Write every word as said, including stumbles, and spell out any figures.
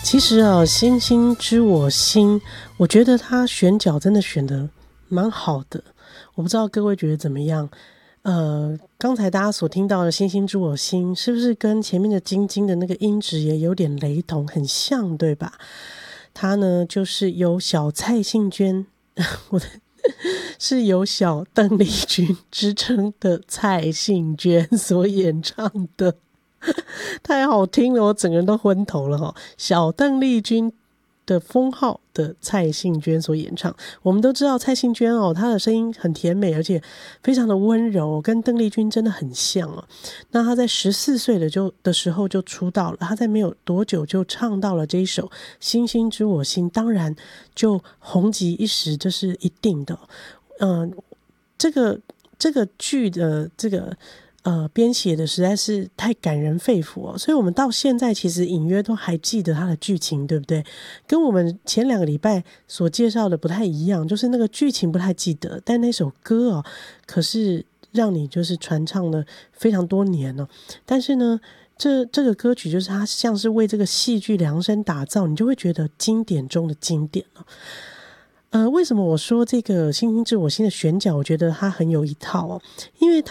其实啊，星星知我心，我觉得他选角真的选得蛮好的。我不知道各位觉得怎么样？呃，刚才大家所听到的星星知我心，是不是跟前面的晶晶的那个音质也有点雷同，很像，对吧？它呢，就是由小蔡幸娟，我的是由小邓丽君之称的蔡幸娟所演唱的。太好听了，我整个人都昏头了哈！小邓丽君的封号的蔡幸娟所演唱，我们都知道蔡幸娟哦，她的声音很甜美，而且非常的温柔，跟邓丽君真的很像哦。那她在十四岁的就的时候就出道了，她在没有多久就唱到了这一首《星星知我心》，当然就红极一时，这是一定的。嗯、呃，这个这个剧的这个。呃，编写的实在是太感人肺腑哦，所以我们到现在其实隐约都还记得它的剧情，对不对？跟我们前两个礼拜所介绍的不太一样，就是那个剧情不太记得，但那首歌哦，可是让你就是传唱了非常多年哦。但是呢，这这个歌曲就是它像是为这个戏剧量身打造，你就会觉得经典中的经典哦。呃，为什么我说这个《星星知我心》的选角，我觉得它很有一套哦？因为它